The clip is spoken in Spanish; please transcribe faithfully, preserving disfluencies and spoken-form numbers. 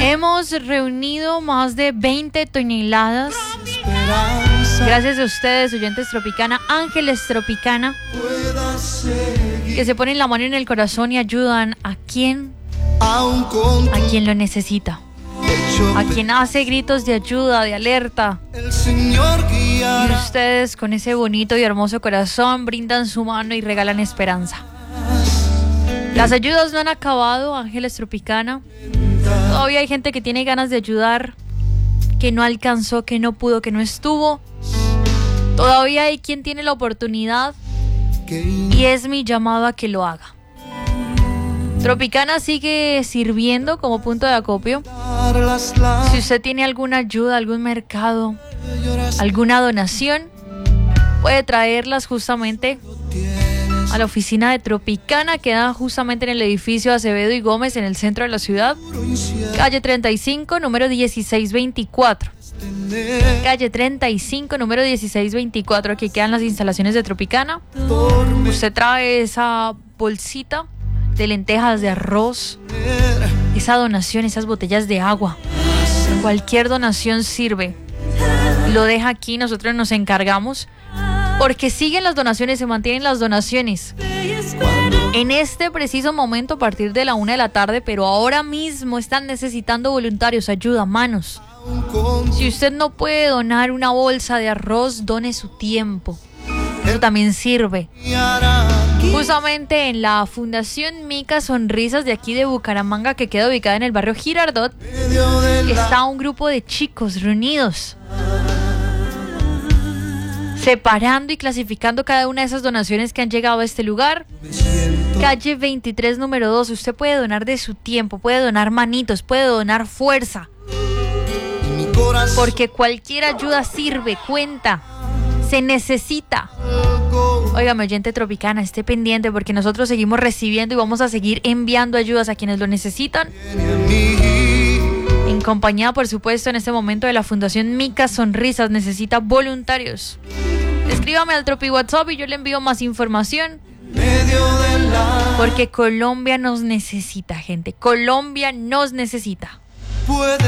Hemos reunido más de veinte toneladas. Gracias a ustedes, oyentes Tropicana, ángeles Tropicana, que se ponen la mano en el corazón y ayudan a quien, a quien lo necesita, a quien hace gritos de ayuda, de alerta. Y ustedes, con ese bonito y hermoso corazón, brindan su mano y regalan esperanza. Las ayudas no han acabado, ángeles Tropicana. Todavía hay gente que tiene ganas de ayudar, que no alcanzó, que no pudo, que no estuvo. Todavía hay quien tiene la oportunidad y es mi llamado a que lo haga. Tropicana sigue sirviendo como punto de acopio. Si usted tiene alguna ayuda, algún mercado, alguna donación, puede traerlas justamente a la oficina de Tropicana, que da justamente en el edificio Acevedo y Gómez, en el centro de la ciudad, calle treinta y cinco, número dieciséis veinticuatro. Calle treinta y cinco, número dieciséis veinticuatro. Aquí quedan las instalaciones de Tropicana. Usted trae esa bolsita de lentejas, de arroz, esa donación, esas botellas de agua. Cualquier donación sirve. Lo deja aquí, nosotros nos encargamos. Porque siguen las donaciones, se mantienen las donaciones. En este preciso momento, a partir de la una de la tarde, pero ahora mismo están necesitando voluntarios, ayuda, manos. Si usted no puede donar una bolsa de arroz, done su tiempo. Eso también sirve. Justamente en la Fundación Mica Sonrisas de aquí de Bucaramanga, que queda ubicada en el barrio Girardot, está un grupo de chicos reunidos, separando y clasificando cada una de esas donaciones que han llegado a este lugar. Calle veintitrés, número dos. Usted puede donar de su tiempo, puede donar manitos, puede donar fuerza. Porque cualquier ayuda sirve, cuenta, se necesita. Óigame, oyente Tropicana, esté pendiente porque nosotros seguimos recibiendo y vamos a seguir enviando ayudas a quienes lo necesitan. En compañía, por supuesto, en este momento de la Fundación Mica Sonrisas, necesita voluntarios. Escríbame al Tropi WhatsApp y yo le envío más información. Porque Colombia nos necesita, gente. Colombia nos necesita.